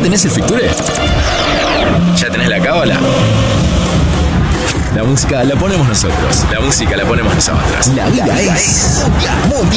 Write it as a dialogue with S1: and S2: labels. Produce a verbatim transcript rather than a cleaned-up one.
S1: tenés el Ficture? ¿Ya tenés la cábala? La música la ponemos nosotros. La música la ponemos nosotros. La vida es mundial.